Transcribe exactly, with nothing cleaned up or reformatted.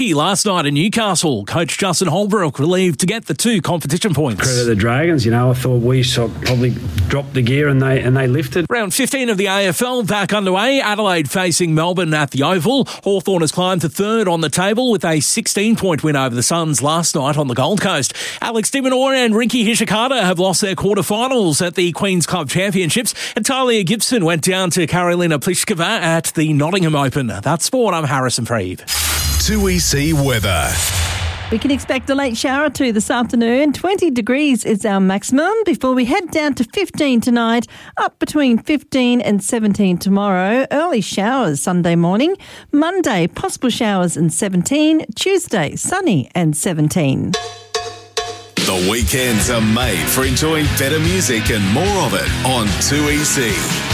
Last night in Newcastle, coach Justin Holbrook relieved to get the two competition points. Credit the Dragons, you know, I thought we sort of probably dropped the gear and they and they lifted. Round fifteen of the A F L back underway. Adelaide facing Melbourne at the Oval. Hawthorn has climbed to third on the table with a sixteen-point win over the Suns last night on the Gold Coast. Alex de Minaur and Rinky Hishikata have lost their quarterfinals at the Queen's Club Championships, and Talia Gibson went down to Karolina Pliskova at the Nottingham Open. That's sport. I'm Harrison Freeve. two E C weather. We can expect a late shower too this afternoon. twenty degrees is our maximum before we head down to fifteen tonight, up between fifteen and seventeen tomorrow. Early showers Sunday morning. Monday, possible showers and seventeen. Tuesday, sunny and seventeen. The weekends are made for enjoying better music and more of it on two E C.